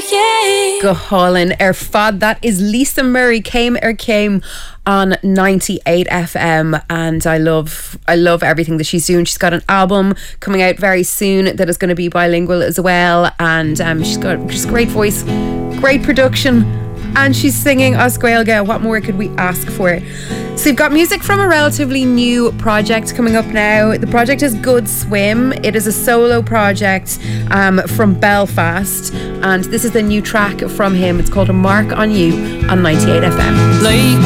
Go Holland fad. That is Lisa Murray, Came on 98 FM, and I love everything that she's doing. She's got an album coming out very soon that is going to be bilingual as well, and she's got just great voice, great production, and she's singing Os Gaeilge. What more could we ask for? So you've got music from a relatively new project coming up now. The project is Good Swim. It is a solo project from Belfast, and this is the new track from him. It's called A Mark on You on 98 FM.